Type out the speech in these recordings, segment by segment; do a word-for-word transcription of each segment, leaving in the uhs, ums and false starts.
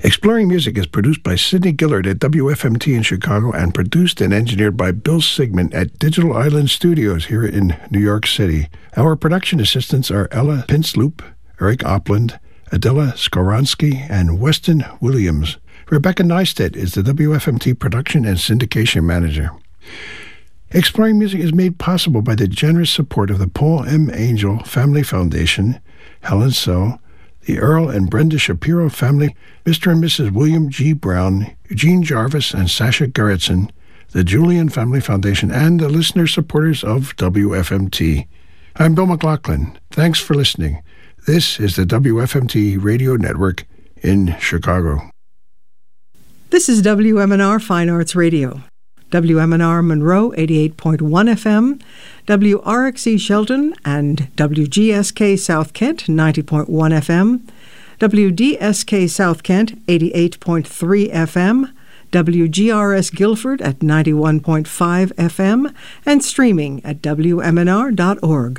Exploring Music is produced by Sidney Gillard at W F M T in Chicago and produced and engineered by Bill Sigmund at Digital Island Studios here in New York City. Our production assistants are Ella Pinsloop, Eric Opland, Adela Skoronsky, and Weston Williams. Rebecca Neistat is the W F M T production and syndication manager. Exploring Music is made possible by the generous support of the Paul M. Angel Family Foundation, Helen So, the Earl and Brenda Shapiro family, Mister and Missus William G. Brown, Eugene Jarvis, and Sasha Gerritsen, the Julian Family Foundation, and the listener supporters of W F M T. I'm Bill McLaughlin. Thanks for listening. This is the W F M T Radio Network in Chicago. This is W M N R Fine Arts Radio. W M N R Monroe, eighty-eight point one F M, W R X E Shelton and W G S K South Kent, ninety point one F M, W D S K South Kent, eighty-eight point three F M, W G R S Guilford at ninety-one point five F M, and streaming at W M N R dot org.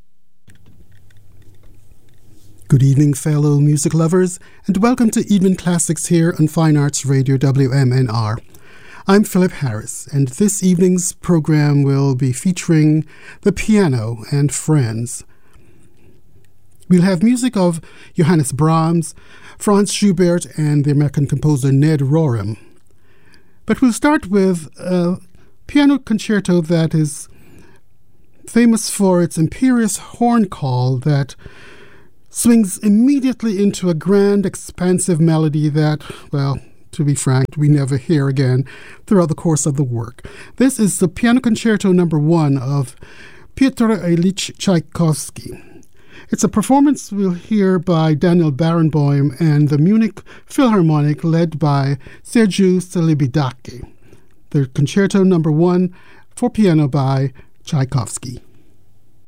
Good evening, fellow music lovers, and welcome to Evening Classics here on Fine Arts Radio W M N R. I'm Philip Harris, and this evening's program will be featuring the piano and friends. We'll have music of Johannes Brahms, Franz Schubert, and the American composer Ned Rorem. But we'll start with a piano concerto that is famous for its imperious horn call that swings immediately into a grand, expansive melody that, well, to be frank, we never hear again throughout the course of the work. This is the Piano Concerto Number One of Pyotr Ilyich Tchaikovsky. It's a performance we'll hear by Daniel Barenboim and the Munich Philharmonic led by Sergiu Celibidache. The Concerto Number One for piano by Tchaikovsky.